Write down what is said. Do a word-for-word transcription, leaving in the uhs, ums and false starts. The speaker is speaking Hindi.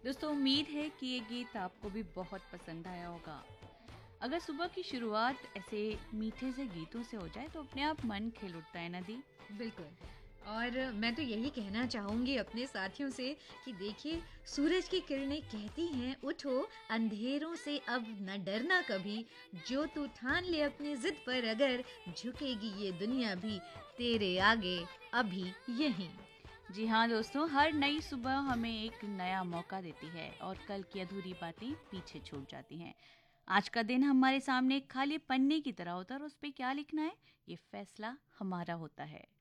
दोस्तों, उम्मीद है कि ये गीत आपको भी बहुत पसंद आया होगा। अगर सुबह की शुरुआत ऐसे मीठे से गीतों से हो जाए तो अपने आप मन खिल उठता है ना दी। बिल्कुल। और मैं तो यही कहना चाहूंगी अपने साथियों से कि देखिए, सूरज की किरणें कहती हैं, उठो अंधेरों से अब न डरना कभी, जो तू ठान ले अपनी जिद पर अगर, झुकेगी ये दुनिया भी तेरे आगे अभी यहीं। जी हाँ दोस्तों, हर नई सुबह हमें एक नया मौका देती है और कल की अधूरी बातें पीछे छूट जाती हैं। आज का दिन हमारे सामने एक खाली पन्ने की तरह होता है और उस पे क्या लिखना है, ये फैसला हमारा होता है।